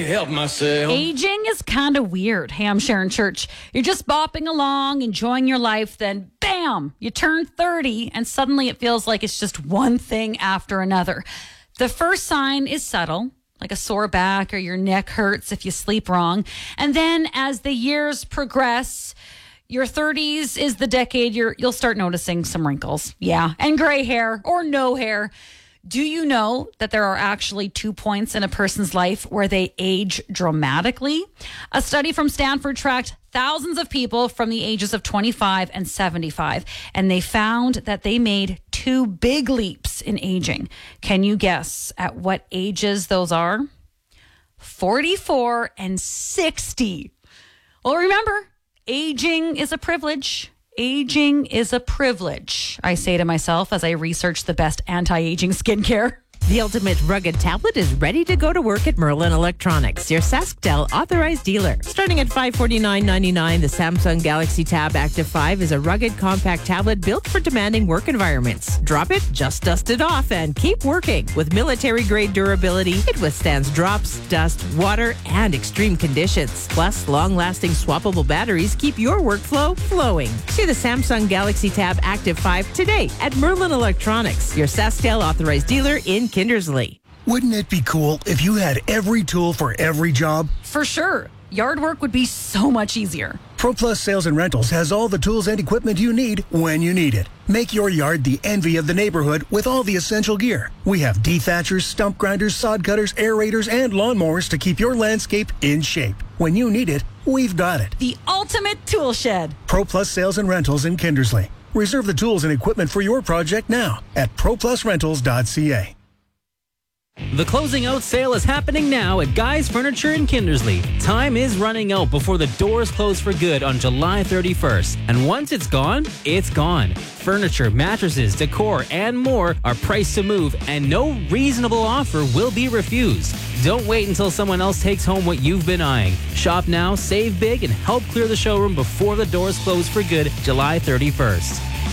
help myself. Aging is kind of weird. Hey, I'm Sharon Church. You're just bopping along, enjoying your life, then bam, you turn 30 and suddenly it feels like it's just one thing after another. The first sign is subtle, like a sore back or your neck hurts if you sleep wrong. And then as the years progress, your 30s is the decade you'll start noticing some wrinkles. Yeah, and gray hair or no hair. Do you know that there are actually 2 points in a person's life where they age dramatically? A study from Stanford tracked thousands of people from the ages of 25 and 75, and they found that they made 2 big leaps in aging. Can you guess at what ages those are? 44 and 60. Well, remember, aging is a privilege. Aging is a privilege, I say to myself as I research the best anti-aging skincare. The ultimate rugged tablet is ready to go to work at Merlin Electronics, your SaskTel authorized dealer. Starting at $549.99, the Samsung Galaxy Tab Active 5 is a rugged compact tablet built for demanding work environments. Drop it, just dust it off, and keep working. With military-grade durability, it withstands drops, dust, water, and extreme conditions. Plus, long-lasting swappable batteries keep your workflow flowing. See the Samsung Galaxy Tab Active 5 today at Merlin Electronics, your SaskTel authorized dealer in Kindersley. Wouldn't it be cool if you had every tool for every job? For sure. Yard work would be so much easier. ProPlus Sales and Rentals has all the tools and equipment you need when you need it. Make your yard the envy of the neighborhood with all the essential gear. We have dethatchers, stump grinders, sod cutters, aerators, and lawnmowers to keep your landscape in shape. When you need it, we've got it. The ultimate tool shed. ProPlus Sales and Rentals in Kindersley. Reserve the tools and equipment for your project now at ProPlusRentals.ca. The closing out sale is happening now at Guy's Furniture in Kindersley. Time is running out before the doors close for good on July 31st. And once it's gone, it's gone. Furniture, mattresses, decor, and more are priced to move, and no reasonable offer will be refused. Don't wait until someone else takes home what you've been eyeing. Shop now, save big, and help clear the showroom before the doors close for good July 31st.